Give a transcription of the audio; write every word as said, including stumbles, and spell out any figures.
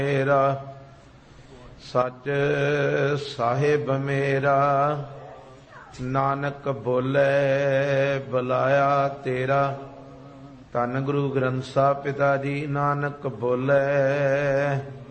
ਮੇਰਾ ਸੱਚ ਸਾਹਿਬ ਮੇਰਾ, ਨਾਨਕ ਬੋਲੇ ਬੁਲਾਇਆ ਤੇਰਾ। ਧੰਨ ਗੁਰੂ ਗ੍ਰੰਥ ਸਾਹਿਬ ਪਿਤਾ ਜੀ। ਨਾਨਕ ਬੋਲੇ